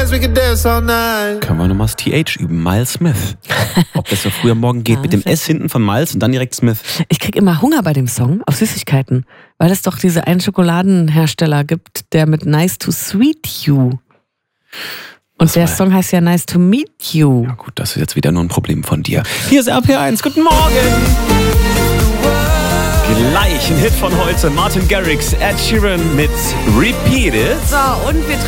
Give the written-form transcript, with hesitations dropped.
dance, we could dance all night. Können wir nochmal das TH üben? Miles Smith. Ob das so früher morgen geht mit dem S hinten von Miles und dann direkt Smith. Ich krieg immer Hunger bei dem Song auf Süßigkeiten, weil es doch diese einen Schokoladenhersteller gibt, der mit Nice to Sweet You. Und der Song heißt ja Nice to Meet You. Ja gut, das ist jetzt wieder nur ein Problem von dir. Hier ist RPR1, guten Morgen! Gleich ein Hit von heute, Martin Garrix, Ed Sheeran mit Repeat It. So, und wir